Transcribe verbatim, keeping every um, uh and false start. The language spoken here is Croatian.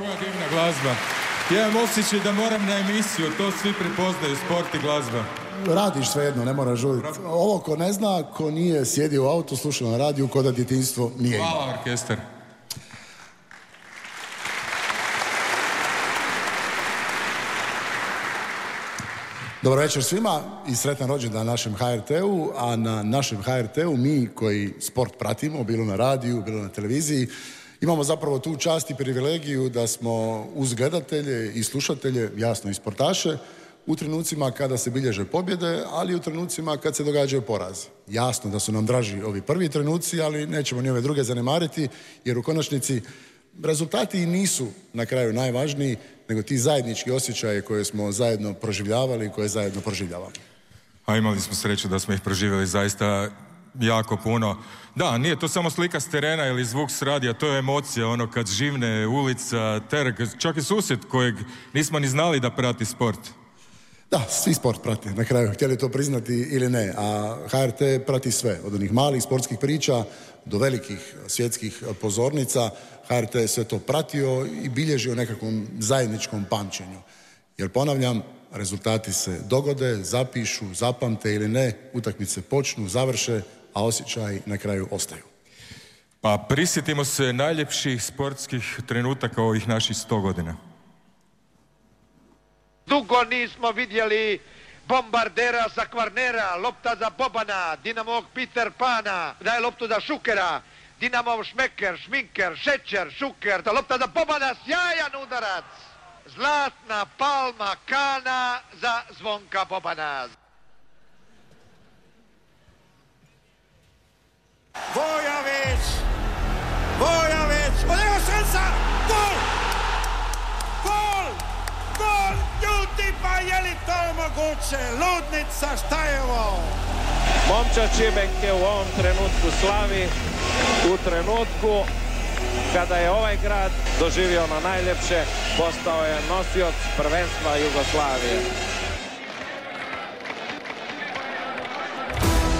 Koja divna glazba. Ja imam osjećaj da moram na emisiju, to svi prepoznaju, sport i glazba. Radiš svejedno, ne moraš žuriti. Ovo ko ne zna, ko nije sjedio u autu, slušao na radiju, ko da djetinjstvo nije imao. Hvala, orkestar. Dobar večer svima i sretan rođendan našem ha er te u, a na našem ha er te u mi koji sport pratimo, bilo na radiju, bilo na televiziji, imamo zapravo tu čast i privilegiju da smo uz gledatelje i slušatelje, jasno i sportaše, u trenucima kada se bilježe pobjede, ali i u trenucima kad se događaju porazi. Jasno da su nam draži ovi prvi trenuci, ali nećemo ni ove druge zanemariti, jer u konačnici rezultati nisu na kraju najvažniji, nego ti zajednički osjećaje koje smo zajedno proživljavali i koje zajedno proživljavamo. A imali smo sreću da smo ih proživjeli zaista jako puno. Da, nije to samo slika s terena ili zvuk s radija, to je emocija, ono kad živne ulica, trg, čak i susjed kojeg nismo ni znali da prati sport. Da, svi sport prati, na kraju, htjeli to priznati ili ne, a ha er te prati sve, od onih malih sportskih priča do velikih svjetskih pozornica. ha er te je sve to pratio i bilježio nekakvom zajedničkom pamćenju. Jer ponavljam, rezultati se dogode, zapišu, zapamte ili ne, utakmice počnu, završe, a osjećaji na kraju ostaju. Pa prisjetimo se najljepših sportskih trenutaka ovih naših sto godina. Dugo nismo vidjeli bombardera sa Kvarnera, lopta za Bobana, Dinamovog Peter Pana, daje loptu za Šukera, Dinamov Šmeker, Šminker, Šećer, Šuker, da lopta za Bobana, sjajan udarac, zlatna palma Kana za Zvonka Bobana. Vojović, Vojović, odjeva šansa, gol! Gol! Gol! Ljudi, pa je li to moguće? Ludnica, šta je ovo? Momčad Šibenk je u ovom trenutku slavi, u trenutku kada je ovaj grad doživio ono najljepše, postao je nosioc prvenstva Jugoslavije.